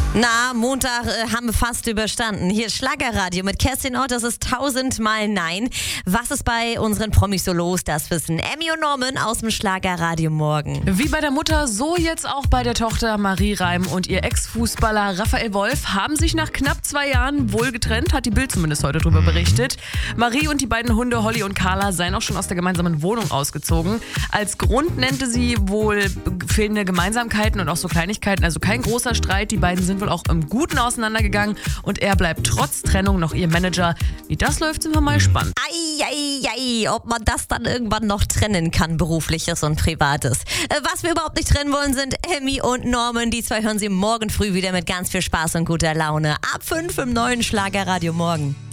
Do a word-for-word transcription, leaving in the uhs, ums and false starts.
Na, Montag äh, haben wir fast überstanden. Hier ist Schlagerradio mit Kerstin Ott, das ist tausendmal Nein. Was ist bei unseren Promis so los? Das wissen Emmy und Norman aus dem Schlagerradio morgen. Wie bei der Mutter, so jetzt auch bei der Tochter. Marie Reim und ihr Ex-Fußballer Raphael Wolf haben sich nach knapp zwei Jahren wohl getrennt, hat die Bild zumindest heute darüber berichtet. Marie und die beiden Hunde Holly und Carla seien auch schon aus der gemeinsamen Wohnung ausgezogen. Als Grund nannte sie wohl fehlende Gemeinsamkeiten und auch so Kleinigkeiten, also kein großer Streit. Die beiden sind wohl auch im Guten auseinandergegangen und er bleibt trotz Trennung noch ihr Manager. Wie das läuft, sind wir mal gespannt. Ei, ei, ei, ob man das dann irgendwann noch trennen kann, berufliches und privates. Was wir überhaupt nicht trennen wollen, sind Emmy und Norman. Die zwei hören Sie morgen früh wieder mit ganz viel Spaß und guter Laune. Ab fünf im neuen Schlagerradio morgen.